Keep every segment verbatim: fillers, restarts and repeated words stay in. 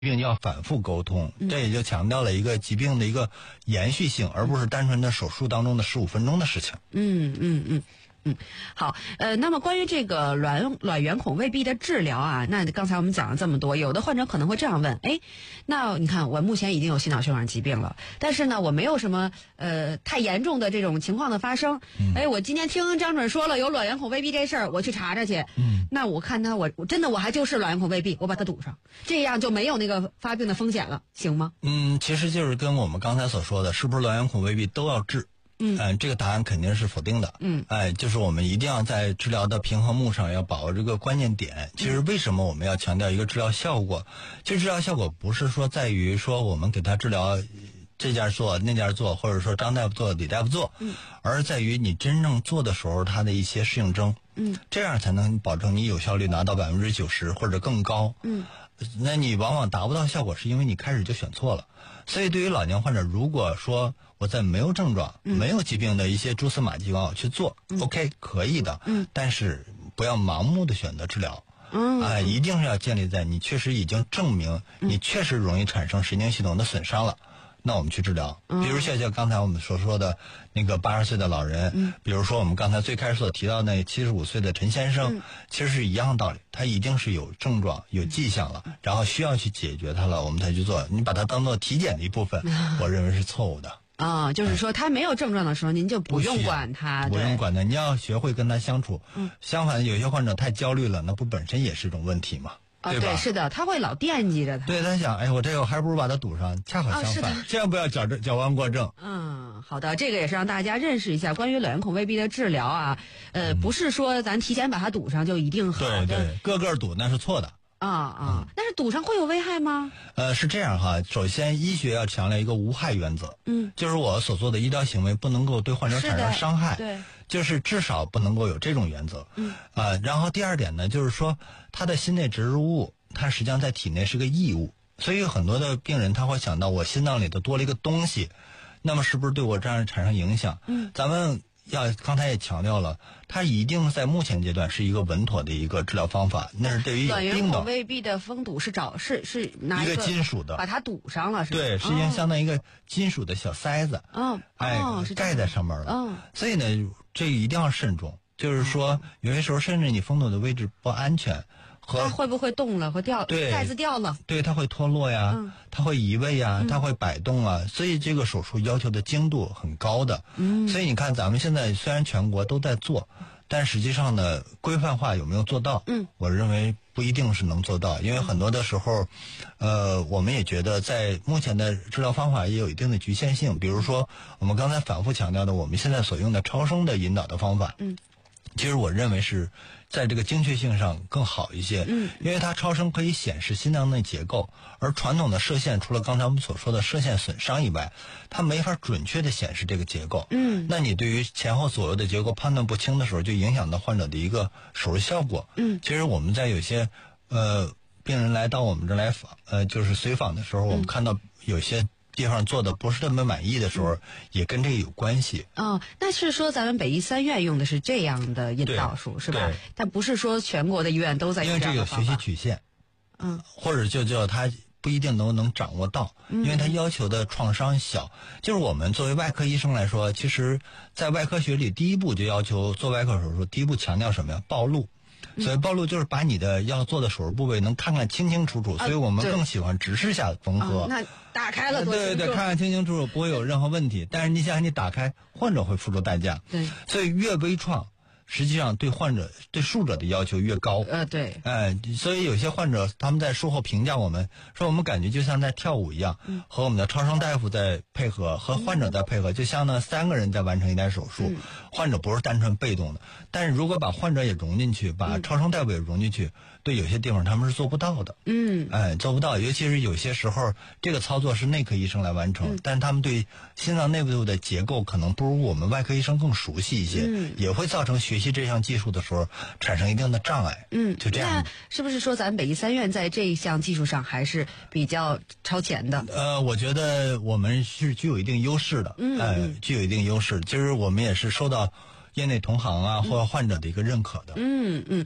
病要反复沟通，这也就强调了一个疾病的一个延续性，而不是单纯的手术当中的十五分钟的事情。 嗯嗯嗯嗯，好，呃，那么关于这个卵卵圆孔未闭的治疗啊，那刚才我们讲了这么多，有的患者可能会这样问，哎，那你看我目前已经有心脑血管疾病了，但是呢，我没有什么呃太严重的这种情况的发生，嗯、哎，我今天听张准说了有卵圆孔未闭这事儿，我去查查去，嗯，那我看他我我真的我还就是卵圆孔未闭，我把它堵上，这样就没有那个发病的风险了，行吗？ 嗯，其实就是跟我们刚才所说的，是不是卵圆孔未闭都要治？嗯、呃，这个答案肯定是否定的。嗯，哎，就是我们一定要在治疗的平衡木上要把握这个关键点。其实为什么我们要强调一个治疗效果？其实治疗效果不是说在于说我们给他治疗这家做那家做，或者说张大夫做李大夫做，嗯，而在于你真正做的时候他的一些适应症，嗯，这样才能保证你有效率拿到百分之九十或者更高。嗯，那你往往达不到效果，是因为你开始就选错了。所以对于老年患者，如果说我在没有症状、嗯、没有疾病的一些蛛丝马迹往我去做、嗯、OK 可以的，嗯，但是不要盲目的选择治疗，嗯，哎、呃，一定是要建立在你确实已经证明你确实容易产生神经系统的损伤了。那我们去治疗，比如像像刚才我们所说的那个八十岁的老人，嗯，比如说我们刚才最开始所提到那七十五岁的陈先生，嗯，其实是一样道理，他一定是有症状、有迹象了，然后需要去解决它了，我们才去做。你把它当做体检的一部分，嗯、我认为是错误的。 啊、哦，就是说他没有症状的时候，您就不用管他， 不用管他，你要学会跟他相处。嗯，相反，有些患者太焦虑了，那不本身也是一种问题吗？ 啊， 对, 对，是的，他会老惦记着他。 对，他想，哎，我这个还不如把它堵上。恰好相反，啊、千万不要矫正矫枉过正。 嗯，好的，这个也是让大家认识一下关于卵圆孔未闭的治疗啊。呃，嗯、不是说咱提前把它堵上就一定好。 对对，个个堵那是错的。 啊啊！但是堵上会有危害吗？ 呃，是这样哈。首先，医学要强调一个无害原则，嗯，就是我所做的医疗行为不能够对患者产生伤害， 对， 就是至少不能够有这种原则，嗯啊、呃。然后第二点呢，就是说他的心内植入物，它实际上在体内是个异物，所以有很多的病人他会想到我心脏里头多了一个东西，那么是不是对我这样产生影响？嗯，咱们。要刚才也强调了，它一定在目前阶段是一个稳妥的一个治疗方法。那是对于有病的卵圆孔未闭的封堵是找是是拿一个金属的， 把它堵上了，是吧？ 对，实际上相当于一个金属的小塞子， 哦， 哎， 哦、 盖在上面了。 嗯、哦， 所以呢，这一定要慎重。就是说，有些时候甚至你封堵的位置不安全。 它会不会动了？会掉？ 对， 盖子掉了。 对，它会脱落呀，嗯、它会移位呀，嗯、它会摆动啊，所以这个手术要求的精度很高的。嗯，所以你看，咱们现在虽然全国都在做，但实际上呢，规范化有没有做到？嗯，我认为不一定是能做到，因为很多的时候，呃，我们也觉得在目前的治疗方法也有一定的局限性。比如说，我们刚才反复强调的，我们现在所用的超声的引导的方法。嗯。其实我认为是在这个精确性上更好一些，嗯，因为它超声可以显示心脏内结构，而传统的射线除了刚才我们所说的射线损伤以外，它没法准确的显示这个结构，嗯，那你对于前后左右的结构判断不清的时候，就影响到患者的一个手术效果，嗯，其实我们在有些呃病人来到我们这来访，呃，就是随访的时候，我们看到有些地方做的不是特别满意的时候，嗯、也跟这个有关系。 哦，那是说咱们北医三院用的是这样的引导术是吧？但不是说全国的医院都在用这样的方法。 因为这有学习曲线，嗯，或者就叫他不一定能能掌握到，因为他要求的创伤小。嗯、就是我们作为外科医生来说，其实，在外科学里，第一步就要求做外科手术，第一步强调什么呀？暴露。所以暴露就是把你的要做的手术部位能看看清清楚楚，所以我们更喜欢直视下缝合。 啊、那打开了多对对对，看看清清楚楚，不会有任何问题。但是你想想，你打开，患者会付出代价。 对， 所以越微创，实际上对患者对术者的要求越高。 呃，对。 哎，所以有些患者他们在术后评价我们说，我们感觉就像在跳舞一样，嗯、和我们的超声大夫在配合，和患者在配合，嗯、就相当三个人在完成一单手术。嗯、患者不是单纯被动的，但是如果把患者也融进去，把超声大夫也融进去，嗯、对有些地方他们是做不到的。嗯，哎，做不到，尤其是有些时候这个操作是内科医生来完成，嗯、但是他们对心脏内部的结构可能不如我们外科医生更熟悉一些，嗯、也会造成学习这项技术的时候产生一定的障碍。嗯，就这样。 那是不是说咱北医三院在这一项技术上还是比较超前的？ 呃，我觉得我们是具有一定优势的，嗯，哎，具有一定优势。其实我们也是受到业内同行啊或患者的一个认可的。 嗯嗯。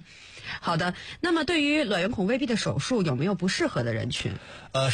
好的。那么对于卵圆孔未闭的手术，有没有不适合的人群？ 呃。